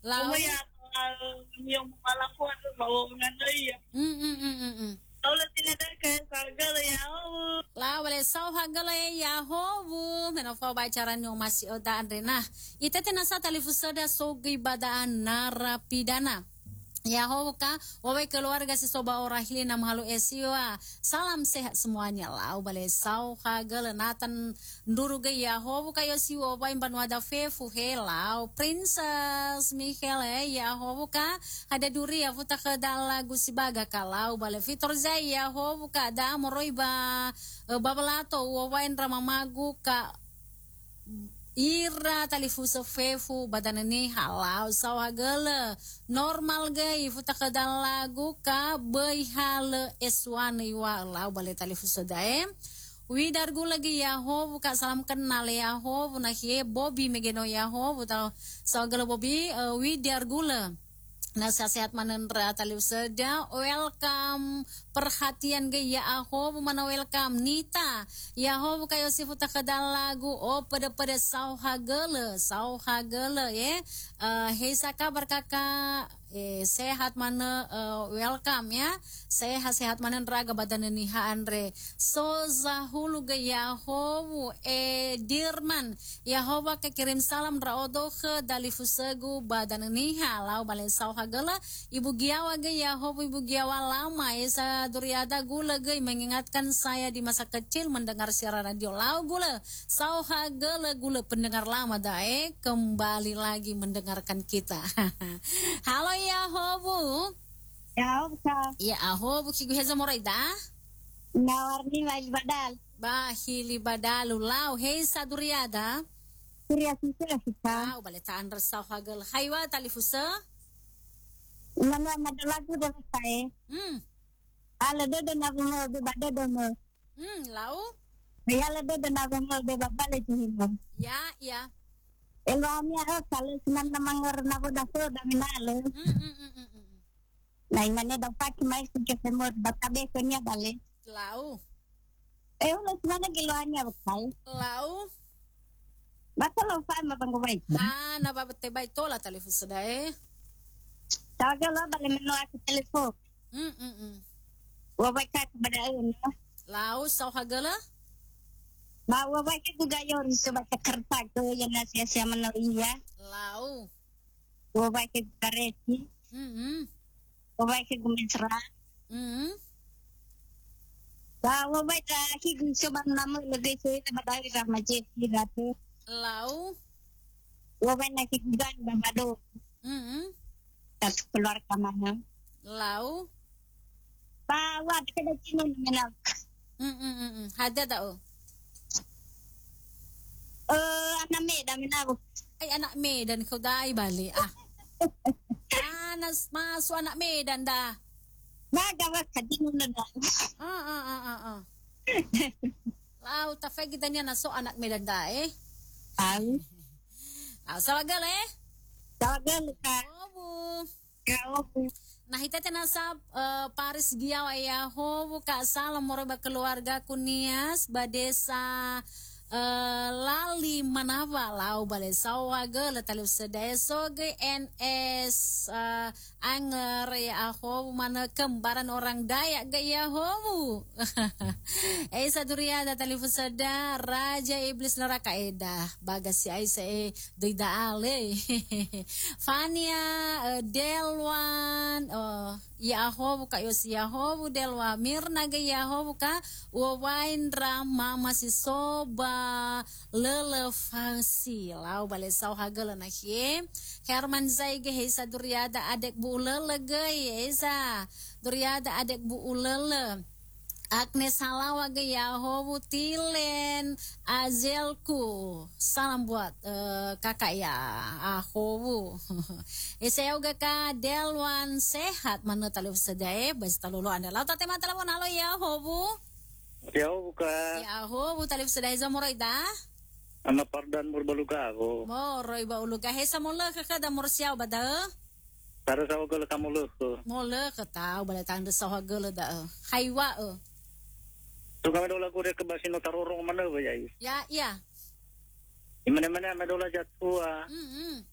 Lao. Umaya yung malakuan bawa nganoy. Mm mm mm mm. Mm. Tawla tinadar kay sargal ya. La wale sau hagale ya hovu mena fa bacaran yung masih oda andrena ite tenasa talifusada sogi badaan narapidana ya hovu ka wawe keluarga si soba orahili na mahalu esiwa salam sehat semuanya la bale sau hagale natan nduruge ya hovu kayo si wawa imban wada fefu helau princess Michele ya hovu ka ada duri ya futa kedala gusibaga kalau bale fitor zai ya hovu ka da moroiba babalato wawain ramamagu ka ira talifusa fefu badanani halau sawagala normal gay futa kadal lagu ka bay hala eswani wa lau bale talifusa daem widar gu lagi yaho buka salam kenal yaho bunahie Bobby megeno yaho buta sawagala Bobby widar gula nasa sehat manendra taliu seda welcome perhatian ge ya aho mana welcome Nita ya ho kayo si futa kadal lagu oh pada sauha gele ye heisa kabar kakak sehat mana welcome ya sehat mana raga badan ni Andre so zahulu ge ya ho dirman ya ho kirim salam raodo ke dalifusegu badan ni halau balen sauha gala ibu giawa ge ya ho ibu giawa lama esa Duriada gula ge mengingatkan saya di masa kecil mendengar siaran radio lau gula sauha gula pendengar lama dae kembali lagi mendengarkan kita halo ya hobu Ya, ka. ya ahobu kigu heza moraida Nawarni wal badal. bahili badalu lau heza Duriada Surya sisa kita. lau bale taandra sauha gala haywa talifusa Nama madalagu dah saya. Ala dodo na mo be badado mo. lau Ala dodo na mo be babale tuhimo. ya Elwami ara kala sinan namangar na ko daso da minalo. Lai mane da paki mai suke semo batabe konya bale. lau Ulas mana gilwani abakal. lau Batalo fa mabanggo bai. nababate bay tola talifusa dae Tawaga lo bale meno aku telefon. Wabai ka kepada no. lau sauha gala Bawa baik juga yor sebab kertas tu yang nasi asia menawiya. lau Bawa baik kareti. Bawa baik gumisra. Bawa baik ki sebab nama lebih saya badai rahmati diratu. lau Bawa baik nak gan babado. Tak keluar kamar. lau Bawa kada cinu menang. hada tau Anak meda menang. ay anak Medan kau dai bali anas masu anak Medan dah Baga wa kadino na da. lau tafay kita niya naso anak Medan dah Ang sawagal tawagan ka. obu Kau nah ita nasa Paris giaw ya ho buka salam moroba keluarga kunias badesa lali manava lau bale sawaga la talib sedaya soge NS anger ya ho mana kembaran orang Dayak ga ya ho Esa Duriada talib seda raja iblis neraka edah bagas si Aisa doida ale Fania Delwan Yahobu ka yos Yahobu Delwa Mirna ga Yahobu ka wawain rama masih soba lelefasi lau bale sau hagala na hie Herman Zaige Hesa Duriada adek bu ulele ge Hesa Duriada adek bu ulele Agnes Halawa ge Yahobu Tilen Azelku salam buat kakak ya Ahobu Esa yoga ka Delwan sehat mana taluf sedae bas talulu anda lau tate mata telepon halo Yahobu Yaho buka. Yahobu talif sedae zamoraida Ana pardan murbaluka ako. Moroy ba uluga hesa mola ka kada morsiaw bada Para sa wagol kamu ko. mola ka tao bala tang da sawa gala da haywa So kami dola ko ke basino tarurong mana ba yai. ya Imana mana madola jatwa.